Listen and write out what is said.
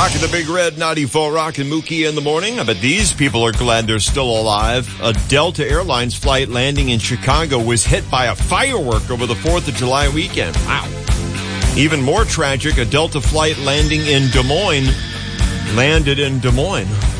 Rocking the Big Red 94 Rock and Mookie in the morning. I bet these people are glad they're still alive. A Delta Airlines flight landing in Chicago was hit by a firework over the 4th of July weekend. Wow. Even more tragic, a Delta flight landing in Des Moines landed in Des Moines.